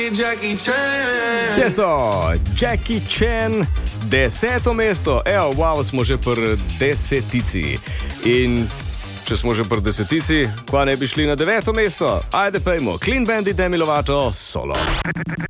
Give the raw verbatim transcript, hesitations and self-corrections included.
Jackie Chan. Često, Jackie Chan, deseto mesto. Evo, wow, smo že pri desetici. In če smo že pri desetici, kva ne bi šli na deveto mesto? Ajde, pejmo. Clean Bandit, Demi Lovato, Solo.